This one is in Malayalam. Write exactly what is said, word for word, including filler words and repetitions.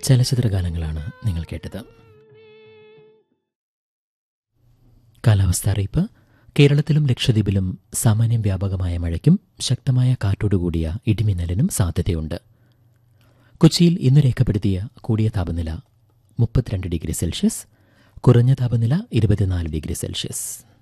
ചലച്ചിത്രഗാനങ്ങളാണ് നിങ്ങൾ കേട്ടത്. കാലാവസ്ഥ അറിയിപ്പ്. കേരളത്തിലും ലക്ഷദ്വീപിലും സാമാന്യം വ്യാപകമായ മഴയ്ക്കും ശക്തമായ കാറ്റോടുകൂടിയ ഇടിമിന്നലിനും സാധ്യതയുണ്ട്. കൊച്ചിയിൽ ഇന്ന് രേഖപ്പെടുത്തിയ കൂടിയ താപനില മുപ്പത്തിരണ്ട് ഡിഗ്രി സെൽഷ്യസ്, കുറഞ്ഞ താപനില ഇരുപത്തിനാല് ഡിഗ്രി സെൽഷ്യസ്.